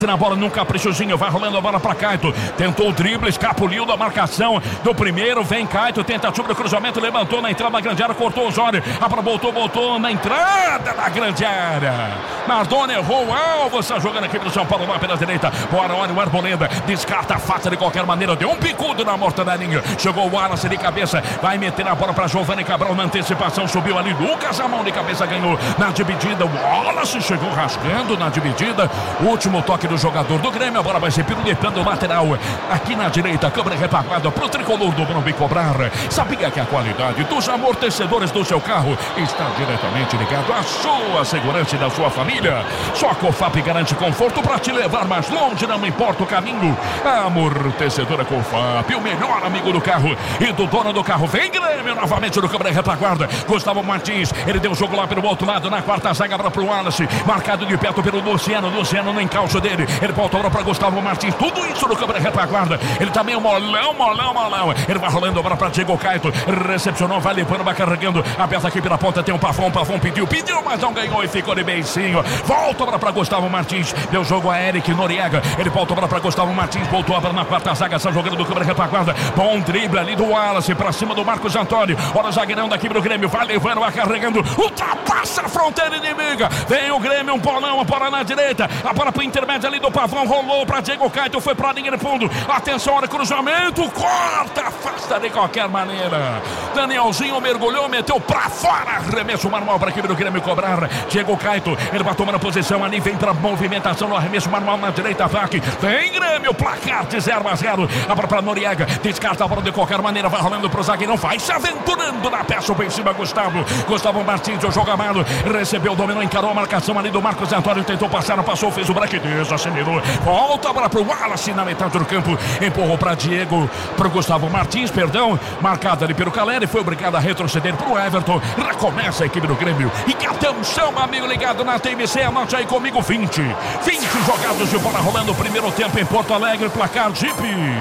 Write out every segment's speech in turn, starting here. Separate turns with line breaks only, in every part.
Na bola num caprichozinho, vai rolando a bola pra Caito, tentou o drible, escapuliu da marcação do primeiro, vem Caito, tentativa do cruzamento, levantou na entrada da grande área, cortou o Osório, voltou na entrada da grande área, Nardoni errou o alvo, está jogando aqui pro São Paulo lá pela direita, bora, olha o Arboleda, descarta a faca de qualquer maneira, deu um picudo na mortadelinha, chegou o Wallace de cabeça, vai meter a bola pra Giovanni Cabral na antecipação, subiu ali, Lucas a mão de cabeça ganhou na dividida, o Wallace chegou rasgando na dividida, último toque do jogador do Grêmio, a bola vai ser piruletando o lateral aqui na direita, câmera repaguada pro tricolor do Morumbi cobrar. Sabia que a qualidade dos amortecedores do seu carro está diretamente ligado à sua segurança e da sua família. Só a Cofap garante conforto para te levar mais longe, não importa o caminho. A amortecedora Cofap, o melhor amigo do carro e do dono do carro. Vem Grêmio novamente no câmera repaguada, Gustavo Martins, ele deu o jogo lá pelo outro lado, na quarta zaga para o Wallace, marcado de perto pelo Luciano no encalço dele. Ele volta agora para Gustavo Martins. Tudo isso no câmera retaguarda. Ele tá meio molão. Ele vai rolando agora para Diego Caito. Recepcionou, vai levando, vai carregando. Aberta aqui pela ponta, tem um Pavão pediu, mas não ganhou e ficou de beicinho. Volta agora para Gustavo Martins. Deu jogo a Eric Noriega. Ele volta agora para Gustavo Martins. Voltou agora na quarta zaga. Está jogando do câmera retaguarda. Bom drible ali do Wallace para cima do Marcos Antônio. Olha o zagueirão daqui pro Grêmio. Vai levando, vai carregando. Ultrapassa a fronteira inimiga. Vem o Grêmio, um bola na direita. A bola pro intermédio ali do Pavão. Rolou para Diego Caito, foi para a linha de fundo. Atenção, olha o cruzamento, corta, afasta de qualquer maneira. Danielzinho mergulhou, meteu para fora. Arremesso manual para a equipe do Grêmio cobrar. Diego Caito, ele vai tomando posição ali, vem para movimentação no arremesso manual na direita, ataque. Vem Grêmio, placar de 0-0. A bola para Noriega, descarta a bola de qualquer maneira, vai rolando pro zagueirão, vai se aventurando na peça ofensiva. Gustavo Martins, o jogo amado, recebeu, dominou, encarou a marcação ali do Marcos Antônio, tentou passar, passou, fez o break, acelerou. Volta a bola para o Wallace na metade do campo. Empurrou para Gustavo Martins, marcado ali pelo Caleri. Foi obrigado a retroceder para o Everton. Recomeça a equipe do Grêmio. E atenção, amigo ligado na TMC. Anote aí comigo: 20 jogados de bola rolando. Primeiro tempo em Porto Alegre. Placar Jeep.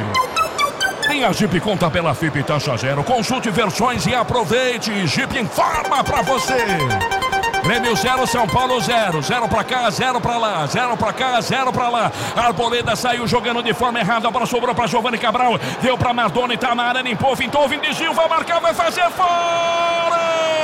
Tem a Jeep conta pela FIP taxa zero. Consulte versões e aproveite. Jeep informa para você. Grêmio 0, São Paulo 0. 0 pra cá, 0 pra lá. 0 pra cá, 0 pra lá. Arboleda saiu jogando de forma errada. A bola sobrou pra Giovanni Cabral. Deu pra Nardoni, tá na área, limpou, fintou, desvio, vai marcar, vai fazer fora!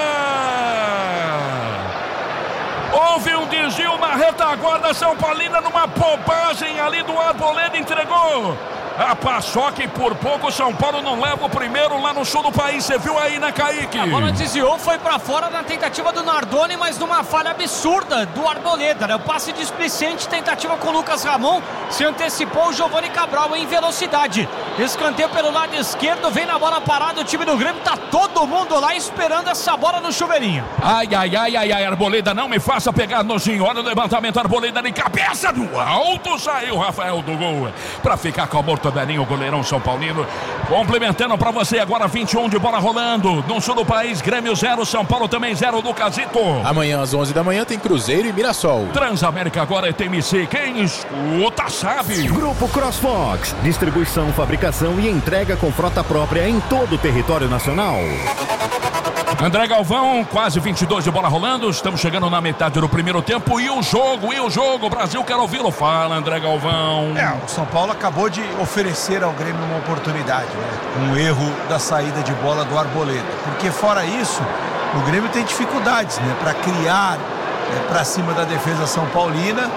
Houve um desvio na retaguarda São Paulina, numa bobagem ali do Arboleda, entregou a paçoca e por pouco São Paulo não leva o primeiro lá no sul do país. Você viu aí, né, Kaique?
A bola desviou, foi pra fora na tentativa do Nardoni, mas numa falha absurda do Arboleda, né? O passe displicente, tentativa com o Lucas Ramon, se antecipou o Giovanni Cabral em velocidade. Escanteio pelo lado esquerdo, vem na bola parada o time do Grêmio, tá todo mundo lá esperando essa bola no chuveirinho.
Ai, Arboleda, não me faça pegar nozinho. Olha o levantamento, Arboleda de cabeça do alto, saiu Rafael do gol pra ficar com a morta. Belinho, o goleirão São Paulino. Complementando pra você agora, 21 de bola rolando. No sul do país, Grêmio 0, São Paulo também 0, Lucasito.
Amanhã às 11 da manhã tem Cruzeiro e Mirassol.
Transamérica agora é TMC. Quem escuta sabe.
Grupo CrossFox. Distribuição, fabricação e entrega com frota própria em todo o território nacional.
André Galvão, quase 22 de bola rolando. Estamos chegando na metade do primeiro tempo. E o jogo, Brasil, quero ouvi-lo. Fala, André Galvão.
O São Paulo acabou de oferecer ao Grêmio uma oportunidade, né? Um erro da saída de bola do Arboleda. Porque fora isso, o Grêmio tem dificuldades, né? Para criar para cima da defesa São Paulina.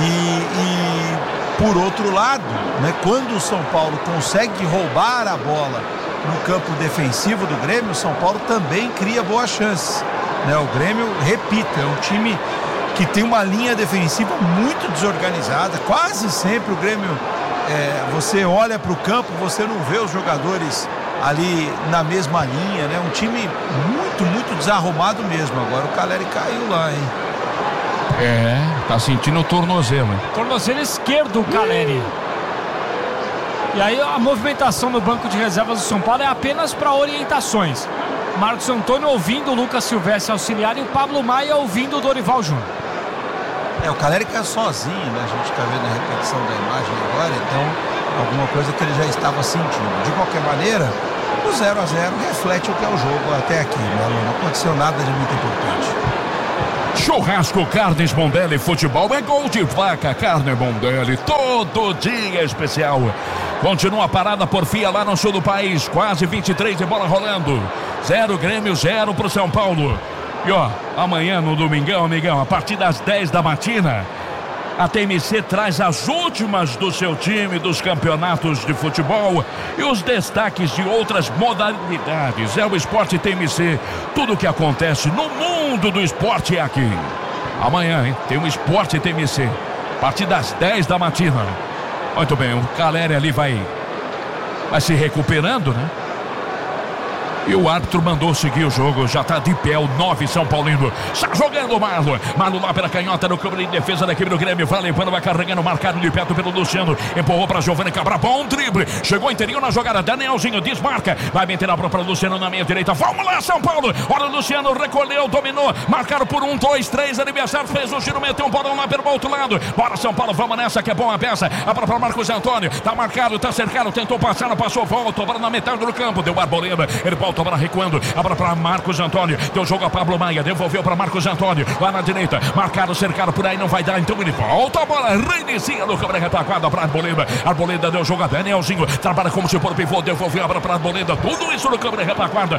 E por outro lado, né? Quando o São Paulo consegue roubar a bola no campo defensivo do Grêmio, o São Paulo também cria boas chances, né? O Grêmio, repito, é um time que tem uma linha defensiva muito desorganizada. Quase sempre o Grêmio, você olha para o campo, você não vê os jogadores ali na mesma linha, né? Um time muito desarrumado mesmo. Agora o Caleri caiu lá, hein?
Tá sentindo o tornozelo, hein?
Tornozelo esquerdo, o Caleri. E aí a movimentação no banco de reservas do São Paulo é apenas para orientações. Marcos Antônio ouvindo o Lucas Silvestre auxiliar e o Pablo Maia ouvindo o Dorival Júnior.
O Caleri caiu sozinho, né? A gente está vendo a repetição da imagem agora, então alguma coisa que ele já estava sentindo. De qualquer maneira, o 0-0 reflete o que é o jogo até aqui, né? Não aconteceu nada de muito importante.
Churrasco Carnes Mondelli Futebol é gol de vaca. Carne Mondelli, todo dia especial. Continua a parada porfia lá no sul do país. Quase 23 de bola rolando. 0 Grêmio, 0 pro São Paulo. E ó, amanhã no domingão, amigão, a partir das 10 da matina, a TMC traz as últimas do seu time dos campeonatos de futebol e os destaques de outras modalidades. É o Esporte TMC. Tudo o que acontece no mundo do esporte é aqui. Amanhã, hein, tem o Esporte TMC. A partir das 10 da matina. Muito bem, o Caleri ali vai se recuperando, né? E o árbitro mandou seguir o jogo. Já tá de pé o 9 São Paulino. Está jogando o Marlon. Marlon lá pela canhota no campo de defesa da equipe do Grêmio. Vai limpando, vai carregando, marcado de perto pelo Luciano. Empurrou para Giovani Cabral. Bom drible. Chegou inteirinho na jogada. Danielzinho desmarca. Vai meter a bola para Luciano na meia direita. Vamos lá, São Paulo. Olha o Luciano. Recolheu, dominou. Marcaram por 1, 2, 3. Aniversário. Fez o giro. Meteu um bolão lá pelo outro lado. Bora, São Paulo. Vamos nessa que é boa a peça. A bola para Marcos Antônio. Tá marcado, tá cercado. Tentou passar, não passou. Volta. Bola na metade do campo. Deu Arboleda. Ele volta, bola recuando. A bola para Marcos Antônio. Deu jogo a Pablo Maia. Devolveu para Marcos Antônio. Lá na direita. Marcado, cercado por aí. Não vai dar. Então ele volta. A bola reinicia no câmera retaguarda para Arboleda. Arboleda deu jogo a Danielzinho. Trabalha como se for pivô. Devolveu a bola para Arboleda. Tudo isso no câmera retaguarda.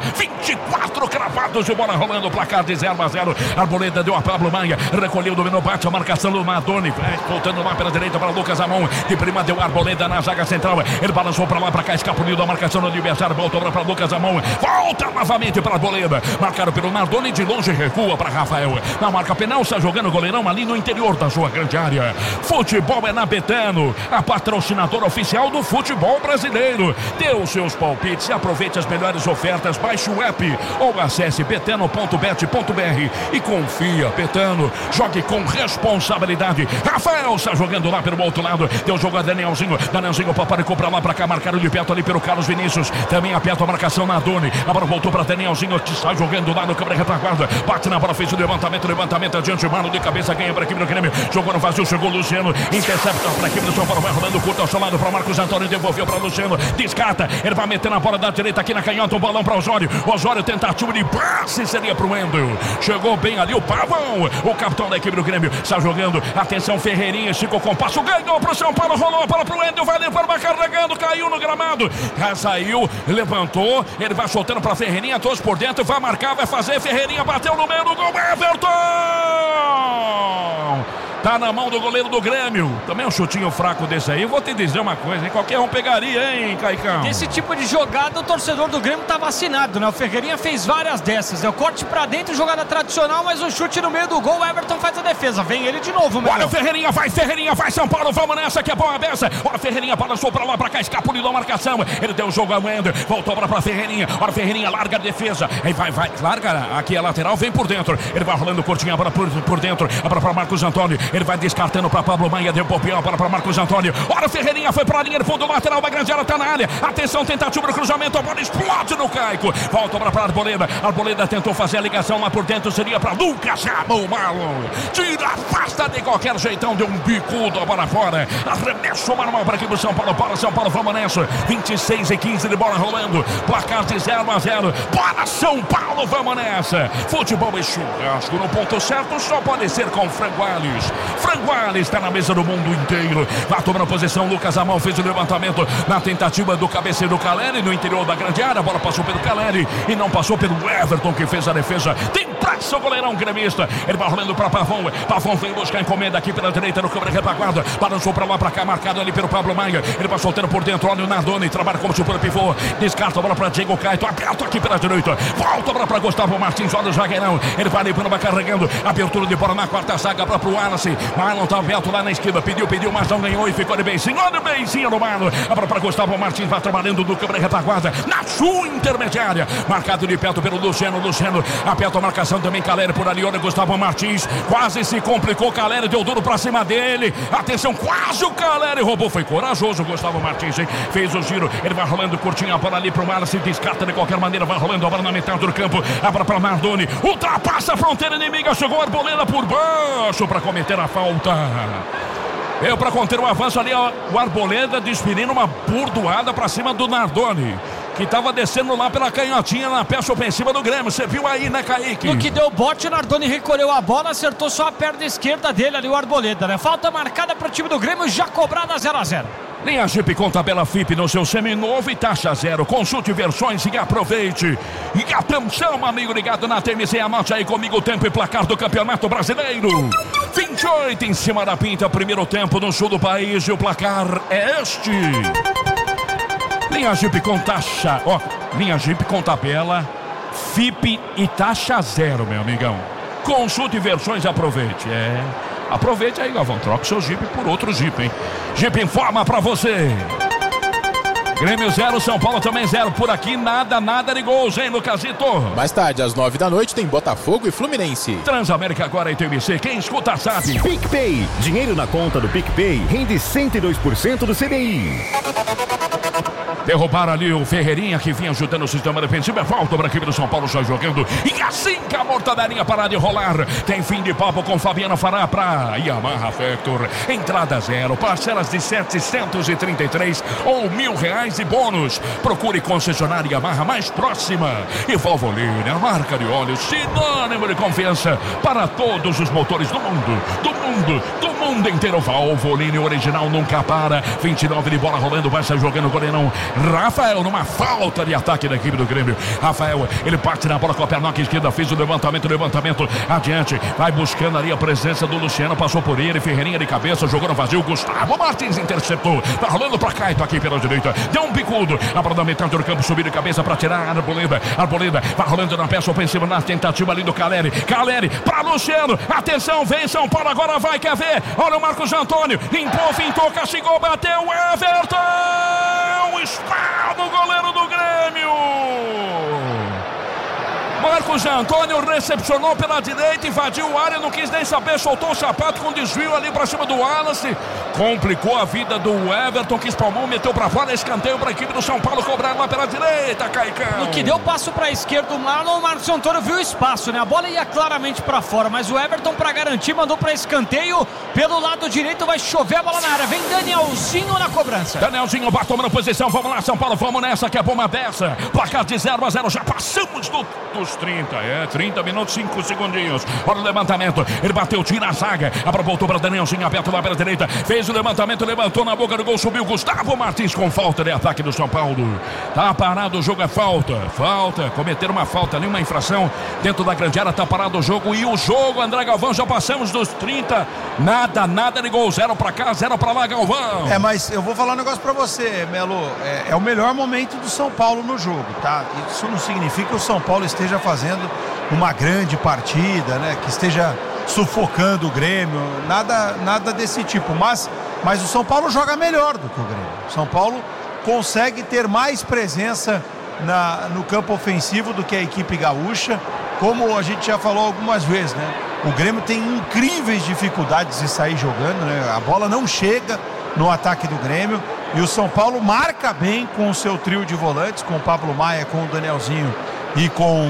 24 cravados de bola rolando. O placar de 0-0. Arboleda deu a Pablo Maia. Recolheu, dominou, bate a marcação do Madoni. Voltando lá pela direita para Lucas Amon. De prima deu Arboleda na zaga central. Ele balançou para lá, para cá. Escapuliu da marcação do adversário. Voltou para Lucas Amon. Volta novamente para a Arboleda. Marcado pelo Nardoni. De longe recua para Rafael. Na marca penal, está jogando o goleirão ali no interior da sua grande área. Futebol é na Betano, a patrocinadora oficial do futebol brasileiro. Dê os seus palpites e aproveite as melhores ofertas. Baixe o app ou acesse betano.bet.br e confia. Betano, jogue com responsabilidade. Rafael está jogando lá pelo outro lado. Deu jogo a Danielzinho. Danielzinho paparicou para lá, para cá. Marcaram de perto ali pelo Carlos Vinícius. Também aperta a marcação na Doni. A bola voltou para Danielzinho, que está jogando lá no câmera retaguarda. Bate na bola, fez o levantamento adiante. Mano de cabeça, ganha para a equipe do Grêmio. Jogou no vazio, chegou o Luciano. Intercepta para a equipe do São Paulo. Vai rolando curto ao seu lado para Marcos Antônio. Devolveu para Luciano. Descarta. Ele vai meter na bola da direita aqui na canhota. Um balão para Osório. Osório, tentativa de passe. Seria para o Wendel. Chegou bem ali o Pavão. O capitão da equipe do Grêmio está jogando. Atenção, Ferreirinha. Esticou com passo. Ganhou para o São Paulo. Rolou a bola para o Wendel. Vai levar, vai carregando. Caiu no gramado. Já saiu. Levantou. Ele vai soltando para Ferreirinha. Todos por dentro. Vai marcar. Vai fazer. Ferreirinha bateu no meio do gol. Everton! Tá na mão do goleiro do Grêmio. Também um chutinho fraco desse aí. Vou te dizer uma coisa, hein? Qualquer um pegaria, hein, Caicão?
Esse tipo de jogada, o torcedor do Grêmio tá vacinado, né? O Ferreirinha fez várias dessas, né? O corte pra dentro, jogada tradicional, mas o chute no meio do gol, o Everton faz a defesa. Vem ele de novo, meu.
Olha o Ferreirinha, vai São Paulo, vamos nessa que é boa a beça. Olha o Ferreirinha, balançou pra lá, pra cá, escapuliu a marcação. Ele deu o jogo ao Wender, voltou pra Ferreirinha. Olha o Ferreirinha, larga a defesa. Aí vai, larga aqui a lateral, vem por dentro. Ele vai rolando curtinho, a bola por dentro. A bola pra Marcos Antônio. Ele vai descartando para Pablo Maia, deu popinho, a bola para Marcos Antônio. Olha o Ferreirinha, foi para a linha de fundo lateral, vai grande área, tá na área. Atenção, tentativa do cruzamento, a bola explode no Caico. Volta para Arboleda. Arboleda tentou fazer a ligação lá por dentro, seria para Lucas Ramon. Marlon tira, afasta de qualquer jeitão, deu um bicudo, a bola fora. Arremesso manual para aqui do São Paulo. Para São Paulo, vamos nessa. 26-15 de bola rolando. Placar de 0-0. Para São Paulo, vamos nessa. Futebol e churrasco no ponto certo, só pode ser com Franguales. Franguales está na mesa do mundo inteiro. Vai tomando posição, Lucas Amon fez o levantamento na tentativa do cabeceiro do Caleri no interior da grande área. A bola passou pelo Caleri e não passou pelo Everton, que fez a defesa. Tem pressa o goleirão gremista. Ele vai rolando para Pavão. Pavão vem buscar encomenda aqui pela direita no câmera retaguarda. Balançou para lá, para cá, marcado ali pelo Pablo Maia. Ele vai soltando por dentro. Olha o Nardoni, trabalha como se for pivô. Descarta a bola para Diego Caeto. Aberto aqui pela direita. Volta a bola para Gustavo Martins. Olha o zagueirão. Ele vai limpando, vai carregando. Abertura de bola na quarta zaga para o Wallace. Marlon tá aberto lá na esquerda, pediu, mas não ganhou e ficou de beicinho. Olha o beicinho no Marlon. Agora para Gustavo Martins, vai trabalhando do câmera retaguarda na sua intermediária. Marcado de perto pelo Luciano. Luciano aperta a marcação também. Caleri por ali. Olha Gustavo Martins. Quase se complicou. Caleri deu duro pra cima dele. Atenção, quase o Caleri roubou. Foi corajoso o Gustavo Martins, hein? Fez o giro. Ele vai rolando curtinho a bola ali pro Wallace. Descarta de qualquer maneira. Vai rolando a bola na metade do campo. A bola pra Nardoni. Ultrapassa a fronteira inimiga. Chegou a Arboleda por baixo para cometer a falta. Para conter o avanço ali, o Arboleda despedindo uma bordoada para cima do Nardoni, que estava descendo lá pela canhotinha na peça ofensiva do Grêmio. Você viu aí, né, Kaique?
No que deu bote, o Nardoni recolheu a bola, acertou só a perna esquerda dele ali, o Arboleda, né? Falta marcada para o time do Grêmio, já cobrada 0-0.
Linha Jeep com tabela FIP no seu seminovo e taxa zero. Consulte versões e aproveite. E atenção, amigo ligado na TMZ. Anote aí comigo o tempo e placar do Campeonato Brasileiro. 28 em cima da pinta, primeiro tempo no sul do país. E o placar é este. Linha Jeep com taxa, linha Jeep com tabela FIP e taxa zero, meu amigão. Consulte versões e aproveite. Aproveite aí, Galvão. Troque seu Jeep por outro Jeep, hein? Jeep informa pra você. Grêmio 0, São Paulo também 0. Por aqui nada de gols, hein, Lucasito?
Mais tarde, às 9 da noite, tem Botafogo e Fluminense.
Transamérica agora em TMC. Quem escuta sabe.
PicPay. Dinheiro na conta do PicPay rende 102% do CDI.
Derrubaram ali o Ferreirinha, que vinha ajudando o sistema defensivo. É falta para a equipe do São Paulo, já jogando. E assim que a mortadelinha parar de rolar, tem fim de papo com Fabiana Fará para Yamaha Factor. Entrada zero, parcelas de 733 ou R$1.000 e bônus. Procure concessionária Yamaha mais próxima. E Valvoline, a marca de óleo sinônimo de confiança para todos os motores do mundo inteiro. Valvoline original nunca para. 29 de bola rolando, vai sair jogando o goleirão Rafael, numa falta de ataque da equipe do Grêmio. Rafael, ele parte na bola com a perna esquerda, fez o levantamento adiante, vai buscando ali a presença do Luciano, passou por ele, Ferreirinha de cabeça, jogou no vazio, Gustavo Martins interceptou, tá rolando pra Caeto aqui pela direita, deu um bicudo, a bola da metade do campo, subiu de cabeça pra tirar a Arboleda, vai rolando na peça ofensiva, na tentativa ali do Caleri pra Luciano, atenção, vem São Paulo, agora vai, quer ver, olha o Marcos Antônio, limpou, fintou, castigou, bateu, Everton! Espalma o goleiro do Grêmio. Marcos Antônio recepcionou pela direita, invadiu o área, não quis nem saber, soltou o sapato com desvio ali pra cima do Wallace, complicou a vida do Everton, que espalmou, meteu pra fora, escanteio pra equipe do São Paulo, cobrar lá pela direita, Caicão.
No que deu passo pra esquerda, o Marcos Antônio viu o espaço, né? A bola ia claramente pra fora, mas o Everton, pra garantir, mandou pra escanteio, pelo lado direito vai chover a bola na área, vem Danielzinho na cobrança.
Danielzinho vai tomando posição, vamos lá São Paulo, vamos nessa, que é bomba dessa, placar de 0-0, já passamos dos 30 minutos, 5 segundinhos. Olha o levantamento, ele bateu, tira a zaga, a bola voltou para Danielzinho, aberto lá pela direita, fez o levantamento, levantou na boca do gol, subiu Gustavo Martins com falta de ataque do São Paulo. Tá parado o jogo, é falta, cometeram uma falta ali, uma infração dentro da grande área, tá parado o jogo, e o jogo, André Galvão, já passamos dos 30, nada de gol, 0 pra cá, 0 pra lá, Galvão.
Mas eu vou falar um negócio pra você, Melo, é o melhor momento do São Paulo no jogo, tá? Isso não significa que o São Paulo esteja fazendo uma grande partida, né? Que esteja sufocando o Grêmio, nada desse tipo, mas o São Paulo joga melhor do que o Grêmio. O São Paulo consegue ter mais presença no campo ofensivo do que a equipe gaúcha, como a gente já falou algumas vezes, né? O Grêmio tem incríveis dificuldades de sair jogando, né? A bola não chega no ataque do Grêmio, e o São Paulo marca bem com o seu trio de volantes, com o Pablo Maia, com o Danielzinho e com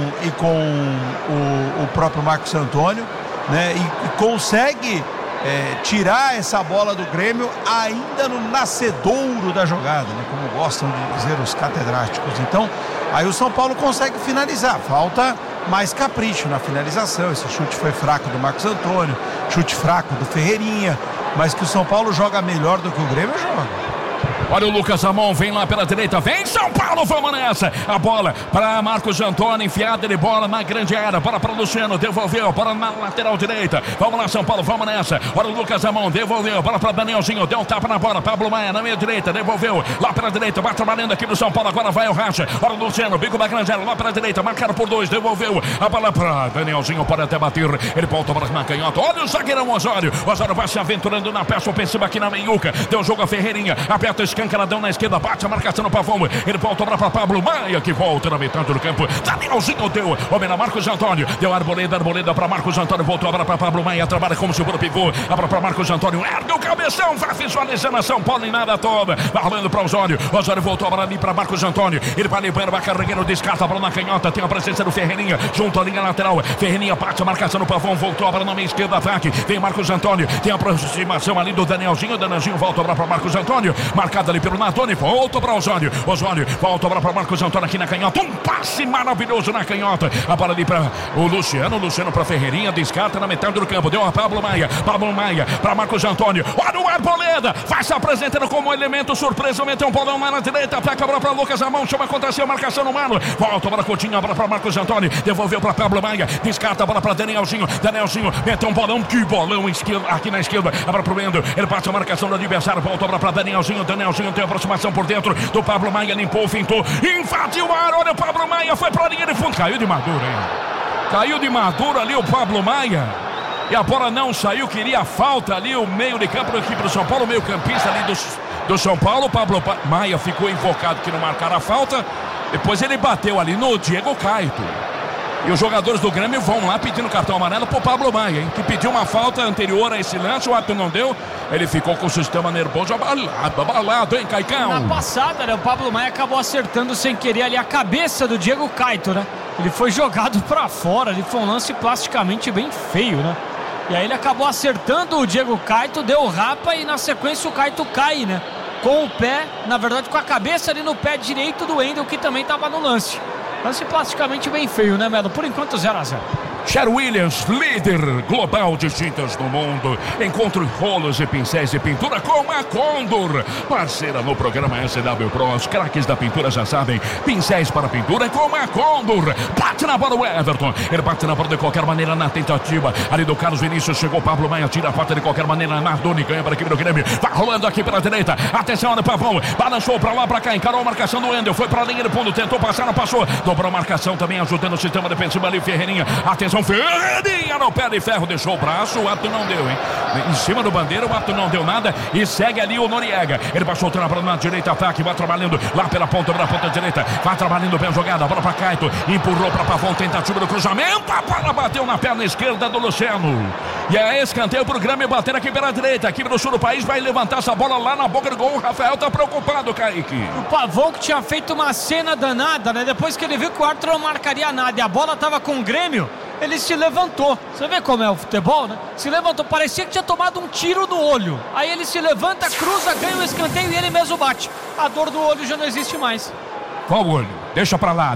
o próprio Marcos Antônio, né? E consegue tirar essa bola do Grêmio ainda no nascedouro da jogada, né? Como gostam de dizer os catedráticos. Então, aí o São Paulo consegue finalizar, falta mais capricho na finalização. Esse chute foi fraco do Marcos Antônio, chute fraco do Ferreirinha, mas que o São Paulo joga melhor do que o Grêmio, joga.
Olha o Lucas Ramon, vem lá pela direita, vem São Paulo, vamos nessa. A bola para Marcos Antônio, enfiada de bola na grande área, bola para Luciano, devolveu, bola na lateral direita. Vamos lá São Paulo, vamos nessa. Olha o Lucas Ramon, devolveu, bola para Danielzinho, deu um tapa na bola, Pablo Maia na meia direita, devolveu, lá pela direita, vai trabalhando aqui no São Paulo, agora vai o Racha. Olha o Luciano, bico da grande área, lá pela direita, marcado por 2, devolveu, a bola para Danielzinho, pode até bater, ele volta para a canhota. Olha o zagueirão Osório vai se aventurando na peça ofensiva aqui na meiuca, deu jogo a Ferreirinha, aperta escancaradão na esquerda, bate a marcação no Pavão, ele volta para Pablo Maia, que volta na metade do campo. Danielzinho deu, homem na Marcos Antônio, deu Arboleda para Marcos Antônio, voltou agora para Pablo Maia, trabalha como seguro pivô, agora para Marcos Antônio, ergue o cabeção, vai visualizando a São Paulo em nada toda, vai rolando para Osório voltou agora ali para Marcos Antônio, ele vai limpando, vai carregando, descarta a bola na canhota, tem a presença do Ferreirinha, junto à linha lateral, Ferreirinha bate a marcação no Pavão, voltou agora na meia esquerda, ataque, vem Marcos Antônio, tem a aproximação ali do Danielzinho volta agora para Marcos Antônio, marcado marcado ali pelo Nardoni, volta para Osório, volta para Marcos Antônio aqui na canhota, um passe maravilhoso na canhota, a bola ali para o Luciano para Ferreirinha, descarta na metade do campo, deu a Pablo Maia para Marcos Antônio, olha o Arboleda, vai se apresentando como elemento surpresa, meteu um bolão lá na direita, pega a bola para Lucas Ramon, chama contra si a marcação no Marlon, volta para Coutinho, a bola para Marcos Antônio, devolveu para Pablo Maia, descarta a bola para Danielzinho, meteu um bolão, que bolão aqui na esquerda, a bola pro Endo, ele passa a marcação do adversário, volta para Danielzinho tem aproximação por dentro do Pablo Maia, limpou, fintou, invadiu a área, olha o Pablo Maia, foi para a linha de fundo, caiu de madura, hein? Caiu de madura ali o Pablo Maia. E a bola não saiu, queria falta ali, o meio de campo da equipe do São Paulo, o meio campista ali do São Paulo. O Pablo Maia ficou invocado que não marcaram a falta. Depois ele bateu ali no Diego Caito. E os jogadores do Grêmio vão lá pedindo cartão amarelo pro Pablo Maia, hein, que pediu uma falta anterior a esse lance, o árbitro não deu. Ele ficou com o sistema nervoso abalado, hein, Caicão?
Na passada, né, o Pablo Maia acabou acertando sem querer ali a cabeça do Diego Caito, né? Ele foi jogado pra fora, ali foi um lance plasticamente bem feio, né? E aí ele acabou acertando o Diego Caito, deu o rapa e na sequência o Caito cai, né? Com o pé, na verdade com a cabeça ali no pé direito do Wendel, que também estava no lance. Lance plasticamente bem feio, né, Melo? Por enquanto 0-0.
Sher Williams, líder global de tintas no mundo. Encontre rolos e pincéis de pintura com a Condor. Parceira no programa SW Pro. Os craques da pintura já sabem. Pincéis para pintura com a Condor. Bate na bola o Everton. Ele bate na bola de qualquer maneira na tentativa. Ali do Carlos Vinícius, chegou Pablo Maia, tira a falta de qualquer maneira. Nardoni ganha para a equipe do Grêmio. Vai rolando aqui pela direita. Atenção no Pavão. Balançou para lá, para cá. Encarou a marcação do Wendel. Foi para a linha de fundo. Tentou passar, não passou. Dobrou a marcação também, ajudando o sistema defensivo ali. Ferreirinha. Atenção, Ferreirinha no pé de ferro, deixou o braço, o árbitro não deu, hein? Em cima do bandeira, o árbitro não deu nada e segue ali o Noriega. Ele vai soltando a bola na direita, ataque, vai trabalhando lá pela ponta direita, vai trabalhando bem jogada, a bola para Caito, empurrou para Pavão, tentativa do cruzamento, a bola bateu na perna esquerda do Luciano. E é escanteio pro Grêmio bater aqui pela direita, aqui no sul do país, vai levantar essa bola lá na boca do gol. O Rafael tá preocupado, Kaique.
O Pavão que tinha feito uma cena danada, né? Depois que ele viu que o árbitro não marcaria nada e a bola tava com o Grêmio, ele se levantou. Você vê como é o futebol, né? Se levantou, parecia que tinha tomado um tiro no olho. Aí ele se levanta, cruza, ganha o escanteio e ele mesmo bate. A dor do olho já não existe mais.
Qual olho? Deixa pra lá.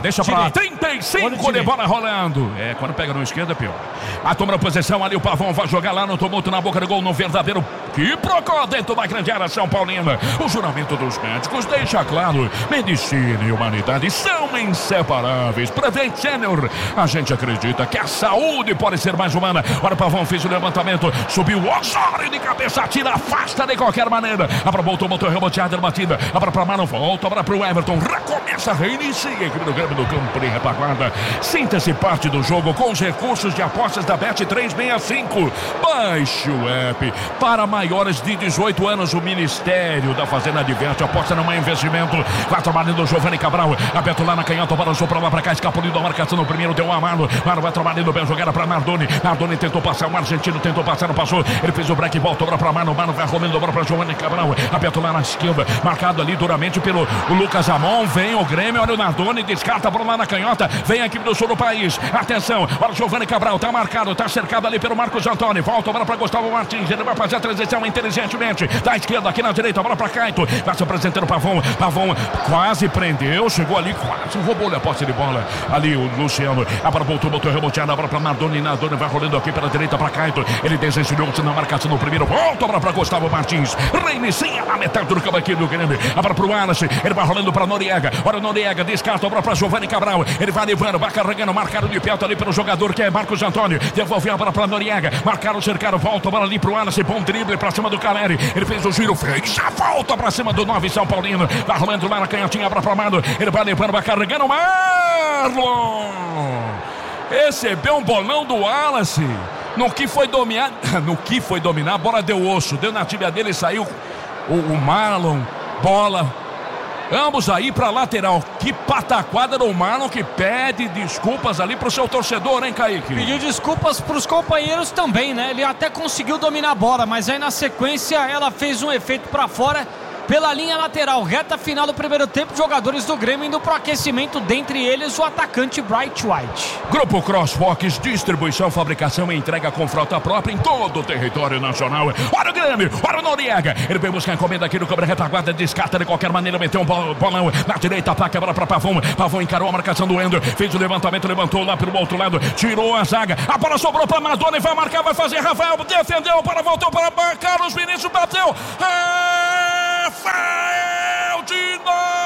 35 de bola rolando. É, quando pega no esquerdo é pior. A toma da posição ali, o Pavão vai jogar lá no tumulto na boca do gol, no verdadeiro quiprocó dentro da grande área São Paulina. O juramento dos médicos deixa claro: medicina e humanidade são inseparáveis. Prevent Senior. A gente acredita que a saúde pode ser mais humana. Olha, o Pavão fez o levantamento, subiu o Osório de cabeça, tira, afasta de qualquer maneira. Abra, voltou, reboteada, batida. Abra pra Marlon, volta, abra pro Everton, recomeça, reinicia a equipe do Grêmio do campo de retaguarda. Sinta-se parte do jogo com os recursos de apostas da Bet365. Baixe o app. Para maiores de 18 anos, o Ministério da Fazenda adverte: aposta não é investimento. Vai trabalhando o Giovanni Cabral, aberto lá na canhota, balançou pra lá, pra cá, escapulindo a marcação no primeiro, deu um Marlon. Marlon vai trabalhando bem, jogada pra Nardoni. Nardoni tentou passar, o argentino tentou passar, não passou. Ele fez o break, volta pra Marlon. Marlon vai rolando a bola pra Giovanni Cabral, aberto lá na esquerda, marcado ali duramente pelo Lucas Ramon. Vem o Grêmio, olha o Nardoni, descarta a bola lá na canhota. Vem a equipe do sul do país. Atenção, olha o Giovanni Cabral, tá marcado, tá cercado ali pelo Marcos Antônio. Volta a bola pra Gustavo Martins, ele vai fazer a transição inteligentemente. Da esquerda aqui na direita, a bola pra Caito. Vai se apresentando o Pavão. Pavão quase prendeu, chegou ali, quase roubou a posse de bola. Ali o Luciano, a bola voltou, reboteada, a bola pra Nardoni. Nardoni vai rolando aqui pela direita pra Caito. Ele desenvolveu-se na marcação no primeiro. Volta a bola pra Gustavo Martins. Reinicia na metade do campo aqui do Grêmio. A bola pro Wallace, ele vai rolando pra Noriega. Olha o Noriega, descarta a bola pra Giovanni Cabral. Ele vai levando, vai carregando, marcado de perto ali pelo jogador que é Marcos Antônio. Devolveu a bola pra Noriega. Marcaram, cercaram, volta a bola ali pro Wallace. Bom drible pra cima do Caleri. Ele fez o giro, fez a volta pra cima do 9 São Paulino. Vai rolando lá na canhotinha, a bola pra Marlon. Ele vai levando, vai carregando, Marlon. Recebeu um bolão do Wallace. No que foi dominar, a bola deu osso. Deu na tíbia dele e saiu o Marlon. Bola. Ambos aí pra lateral. Que pataquada do Marlon, que pede desculpas ali pro seu torcedor, hein, Kaique?
Pediu desculpas pros companheiros também, né? Ele até conseguiu dominar a bola, mas aí na sequência ela fez um efeito pra fora pela linha lateral. Reta final do primeiro tempo, jogadores do Grêmio indo pro aquecimento, dentre eles o atacante Bright White.
Grupo Crossbox, distribuição, fabricação e entrega com frota própria em todo o território nacional. Olha o Grêmio, olha o Noriega, ele veio buscar a encomenda aqui no câmera retaguarda, descarta de qualquer maneira, meteu um bolão na direita, ataca a bola para Pavão. Pavão encarou a marcação do Ender, fez o levantamento, levantou lá pelo outro lado, tirou a zaga, a bola sobrou para Madonna e vai marcar, vai fazer Rafael, defendeu, voltou para Carlos Vinícius, bateu, Rafael de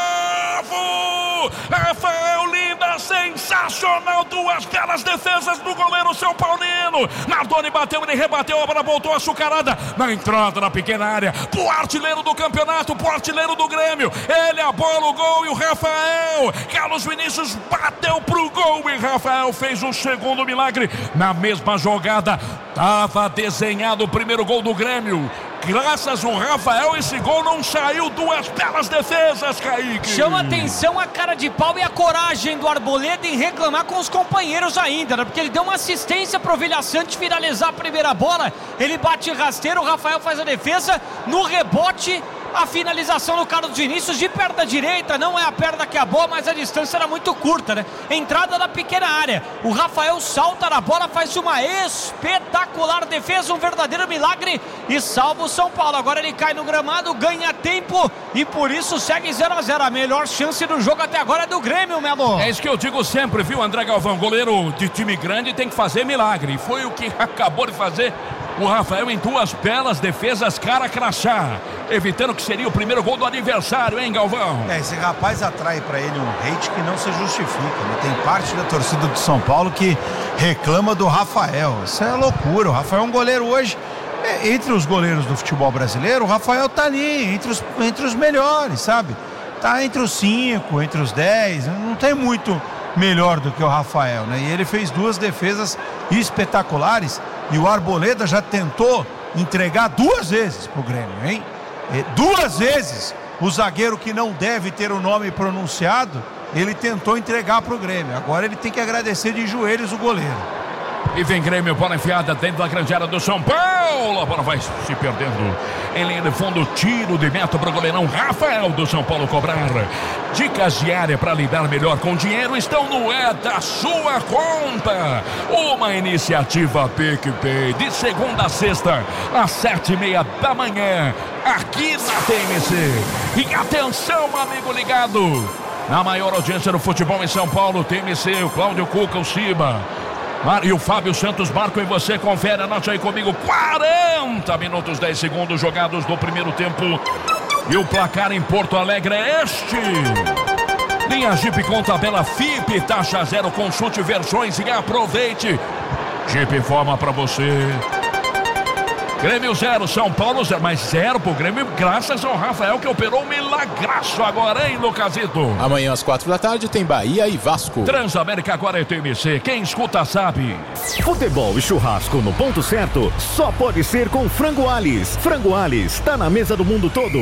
novo! Rafael, linda, sensacional, duas belas defesas do goleiro São Paulino. Nardoni bateu, ele rebateu, a bola voltou açucarada na entrada da pequena área, pro artilheiro do campeonato, pro artilheiro do Grêmio. Ele, a bola, o gol e o Rafael. Carlos Vinícius bateu pro gol e Rafael fez o segundo milagre na mesma jogada. Tava desenhado o primeiro gol do Grêmio. Graças ao Rafael, esse gol não saiu. Duas belas defesas, Kaique.
Chama atenção a cara de pau e a coragem do Arboleda em reclamar com os companheiros ainda, né? Porque ele deu uma assistência pro Vilha Sante finalizar a primeira bola. Ele bate rasteiro, o Rafael faz a defesa. No rebote, a finalização do Carlos Vinícius de perna direita. Não é a perna que é a boa, mas a distância era muito curta, né? Entrada na pequena área. O Rafael salta na bola, faz uma espetacular defesa, um verdadeiro milagre e salva o São Paulo. Agora ele cai no gramado, ganha tempo e por isso segue 0-0. A melhor chance do jogo até agora é do Grêmio, Melo.
É isso que eu digo sempre, viu, André Galvão? Goleiro de time grande tem que fazer milagre. E foi o que acabou de fazer o Rafael em duas belas defesas, cara crachá, evitando que seria o primeiro gol do adversário, hein, Galvão?
Esse rapaz atrai pra ele um hate que não se justifica, né? Tem parte da torcida do São Paulo que reclama do Rafael. Isso é loucura. O Rafael é um goleiro hoje, entre os goleiros do futebol brasileiro, o Rafael tá ali, entre os melhores, sabe? Tá entre os 5, entre os 10, não tem muito melhor do que o Rafael, né? E ele fez duas defesas espetaculares. E o Arboleda já tentou entregar duas vezes pro Grêmio, hein? Duas vezes o zagueiro que não deve ter o nome pronunciado, ele tentou entregar pro Grêmio. Agora ele tem que agradecer de joelhos o goleiro.
E vem Grêmio, bola enfiada dentro da grande área do São Paulo. A bola vai se perdendo em linha de fundo, tiro de meta para o goleirão Rafael do São Paulo cobrar. Dicas de área para lidar melhor com dinheiro estão no É da Sua Conta. Uma iniciativa PicPay de segunda a sexta às 7:30 da manhã aqui na TMC. E atenção, amigo ligado, na maior audiência do futebol em São Paulo, TMC, o Cláudio Cuca, o Ciba e o Fábio Santos marcam e você confere, anote aí comigo, 40 minutos, 10 segundos jogados do primeiro tempo. E o placar em Porto Alegre é este. Linha Jeep com tabela FIP, taxa zero, consulte versões e aproveite. Jeep informa pra você. Grêmio 0, São Paulo 0, mas 0 pro Grêmio, graças ao Rafael que operou um milagraço agora, hein, Lucasito?
Amanhã às 4 da tarde tem Bahia e Vasco.
Transamérica agora é TMC, quem escuta sabe.
Futebol e churrasco no ponto certo só pode ser com Frango Alis. Frango Alis, tá na mesa do mundo todo.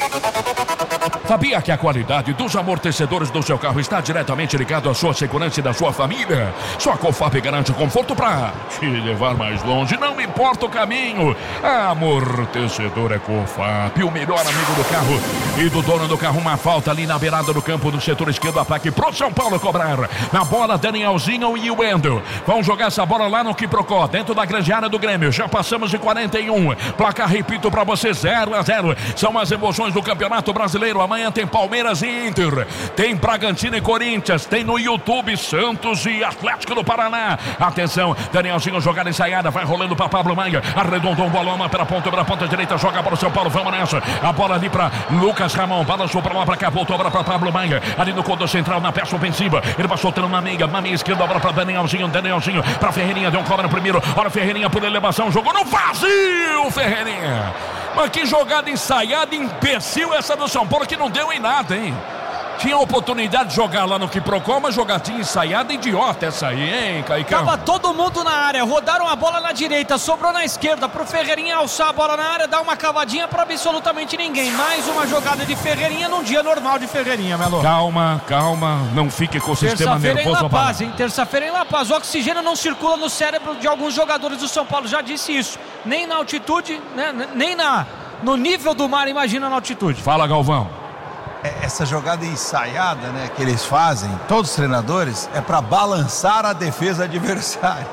Sabia que a qualidade dos amortecedores do seu carro está diretamente ligado à sua segurança e da sua família? Só a Cofap garante conforto para te levar mais longe, não importa o caminho. Amortecedor é Cofap, o melhor amigo do carro e do dono do carro. Uma falta ali na beirada do campo do setor esquerdo, ataque pro São Paulo cobrar. Na bola, Danielzinho e o Wendel vão jogar essa bola lá no Quiprocó, dentro da grande área do Grêmio. Já passamos de 41, placar, repito pra você, 0-0. São as emoções do Campeonato Brasileiro. Amanhã tem Palmeiras e Inter, tem Bragantino e Corinthians, tem no YouTube Santos e Atlético do Paraná. Atenção, Danielzinho, jogada ensaiada, vai rolando pra Pablo Maia, arredondou um bolão pela ponta direita, joga para o São Paulo, vamos nessa. A bola ali para Lucas Ramon, balançou para lá, para cá, voltou agora para Pablo Maia, ali no corredor central, na peça ofensiva, ele vai soltando na meia esquerda, agora para Danielzinho para Ferreirinha, deu um cobra no primeiro, olha Ferreirinha por elevação, jogou no vazio, Ferreirinha. Mas que jogada ensaiada, imbecil essa do São Paulo, que não deu em nada, hein? Tinha a oportunidade de jogar lá no Quiprocó, mas jogadinha ensaiada, idiota essa aí, hein, Caicão?
Tava todo mundo na área, rodaram a bola na direita, sobrou na esquerda pro Ferreirinha alçar a bola na área, dar uma cavadinha pra absolutamente ninguém. Mais uma jogada de Ferreirinha num dia normal de Ferreirinha, Melo.
Calma, não fique com o sistema nervoso.
Terça-feira em La Paz, hein? Terça-feira em La Paz. O oxigênio não circula no cérebro de alguns jogadores do São Paulo, já disse isso. Nem na altitude, né? Nem no nível do mar, imagina na altitude.
Fala, Galvão.
Essa jogada ensaiada, né, que eles fazem, todos os treinadores, é para balançar a defesa adversária.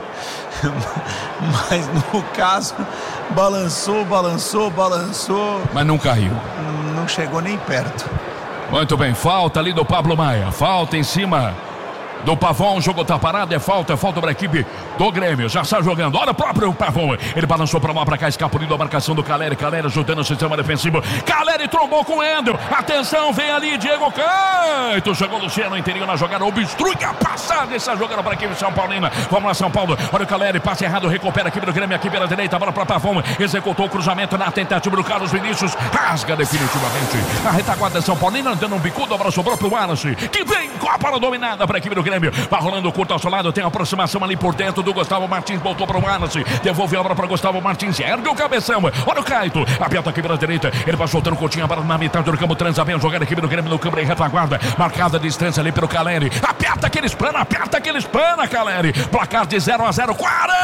Mas no caso, balançou.
Mas não caiu.
Não chegou nem perto.
Muito bem, falta ali do Pablo Maia. Falta em cima do Pavão, o jogo tá parado, é falta para a equipe do Grêmio, já está jogando, olha o próprio Pavão, ele balançou para lá, para cá, escapulindo a marcação do Caleri ajudando o sistema defensivo, Caleri trombou com o Endel, atenção, vem ali Diego Caito, chegou o Luciano, interior na jogada, obstrui a passada dessa jogada para a equipe São Paulina, vamos lá São Paulo, olha o Caleri, passe errado, recupera a equipe do Grêmio, aqui pela direita, bola para Pavão, executou o cruzamento na tentativa do Carlos Vinícius, rasga definitivamente, a retaguarda de São Paulina, dando um bicudo, a bola sobrou para o Wallace, que vem com a bola dominada para a equipe do Grêmio, vai rolando curto ao seu lado, tem a aproximação ali por dentro do Gustavo Martins, voltou para o Wallace, devolveu a bola para Gustavo Martins, ergue o cabeção, olha o Caito, aperta aqui pela direita, ele vai soltando o Coutinho, a bola na metade do campo, transa bem, jogar a equipe do Grêmio no campo em retaguarda, marcada a distância ali pelo Caleri, aperta aquele espana, Caleri, placar de 0-0,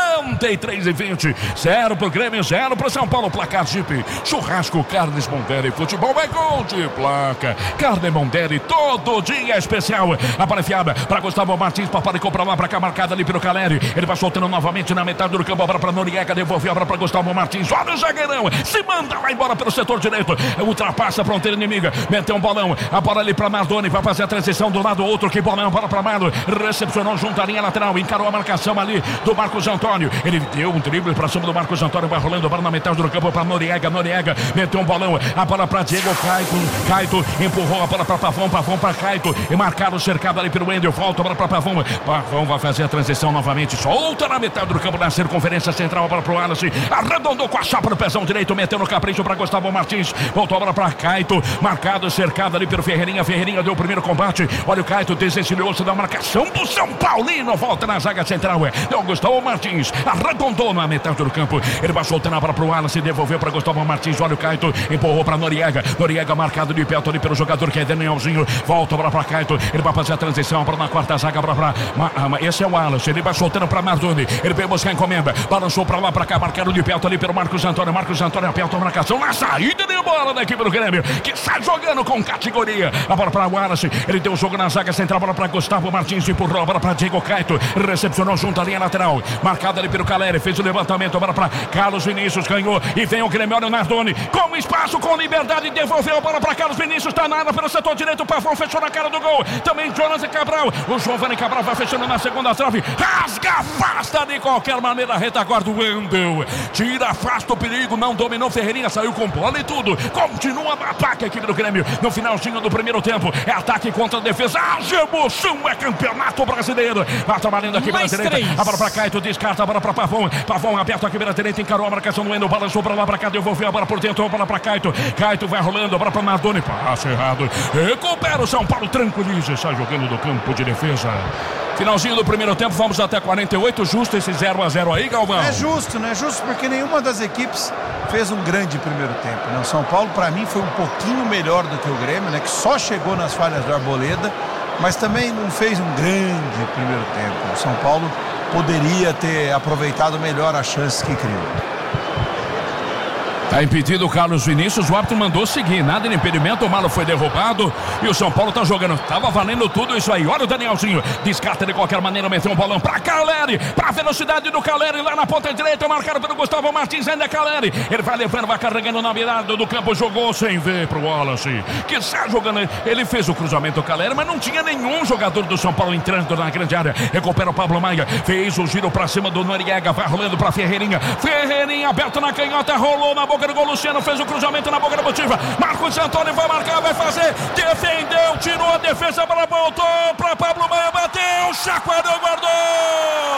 43-20, 0 pro Grêmio, 0 pro São Paulo, placar Jeep, churrasco, Carnes Monderi, futebol é gol de placa, Carne Monderi, todo dia especial, a bola enfiada para Gustavo Martins, paparicou para lá, para cá, marcada ali pelo Caleri, ele vai soltando novamente na metade do campo, a bola para Noriega, devolveu a bola para Gustavo Martins, olha o zagueirão, se manda lá embora pelo setor direito, ultrapassa a fronteira inimiga, meteu um bolão, a bola ali para Nardoni, vai fazer a transição do lado outro, que bolão, bola para Marlon, recepcionou junto à linha lateral, encarou a marcação ali do Marcos Antônio, ele deu um drible para cima do Marcos Antônio, vai rolando a bola na metade do campo para Noriega, meteu um bolão, a bola para Diego Caito, empurrou a bola para Pavão para Caito, e marcaram o cercado ali pelo Wendel, volta a bola para Pavão vai fazer a transição novamente, solta na metade do campo da circunferência central, a bola para o Wallace, arredondou com a chapa no pezão direito, meteu no capricho para Gustavo Martins, voltou a bola para Caito, marcado, cercado ali pelo Ferreirinha deu o primeiro combate, olha o Caito, desencilhou-se da marcação do São Paulino, volta na zaga central, deu Gustavo Martins, arredondou na metade do campo, ele vai soltando a bola para o Wallace, devolveu para Gustavo Martins, olha o Caito, empurrou para Noriega marcado de perto ali pelo jogador que é Danielzinho, volta a bola para Caito, ele vai fazer a transição para na quarta zaga, esse é o Wallace, ele vai soltando para Nardoni, ele veio buscar a encomenda, balançou para lá, para cá, marcado de perto ali pelo Marcos Antônio aperta a marcação na saída de bola da equipe do Grêmio, que sai jogando com categoria, a bola para Wallace, ele deu o jogo na zaga central, bola para Gustavo Martins, empurrou a bola para Diego Caito, recepcionou junto à linha lateral, marcada ali pelo Caleri, fez o levantamento, a bola para Carlos Vinícius, ganhou, e vem o Grêmio, olha o Nardoni, com espaço, com liberdade, devolveu a bola para Carlos Vinícius, tá nada pelo setor direito, o Pavão fechou na cara do gol, também Jonas Cabral, o Giovanni Cabral vai fechando na segunda trave, rasga, afasta de qualquer maneira, retaguarda o Wendel, tira, afasta o perigo, não dominou Ferreirinha, saiu com bola e tudo, continua no ataque a equipe do Grêmio, no finalzinho do primeiro tempo, é ataque contra a defesa, a emoção é campeonato brasileiro, vai trabalhando aqui pela direita, a bola para Caito, descarta a bola para Pavão aberto aqui pela direita, encarou a marcação do Wendel, balançou para lá, para cá, devolveu a bola por dentro, a bola para Caito vai rolando, a bola para Nardoni, passe errado, recupera o São Paulo, tranquiliza, sai jogando do campo de defesa. Finalzinho do primeiro tempo, vamos até 48, justo esse 0-0 aí, Galvão?
É justo, né? Justo porque nenhuma das equipes fez um grande primeiro tempo, né? O São Paulo, para mim, foi um pouquinho melhor do que o Grêmio, né? Que só chegou nas falhas do Arboleda, mas também não fez um grande primeiro tempo. O São Paulo poderia ter aproveitado melhor as chances que criou.
Tá impedido o Carlos Vinícius, o árbitro mandou seguir, nada de impedimento, o Malo foi derrubado e o São Paulo tá jogando, tava valendo tudo isso aí, olha o Danielzinho, descarta de qualquer maneira, meteu um bolão pra Caleri, pra velocidade do Caleri lá na ponta direita, marcado pelo Gustavo Martins, ainda é Caleri, ele vai levando, vai carregando na virada do campo, jogou sem ver pro Wallace, que sai jogando, ele fez o cruzamento Caleri, mas não tinha nenhum jogador do São Paulo entrando na grande área, recupera o Pablo Maia, fez o giro pra cima do Noriega, vai rolando pra Ferreirinha aberto na canhota, rolou na boca do gol, Luciano fez o cruzamento na boca da Botiva, Marcos Antônio vai marcar, vai fazer, defendeu, tirou a defesa, a bola voltou pra Pablo Maia, bateu, chacoalhou, guardou!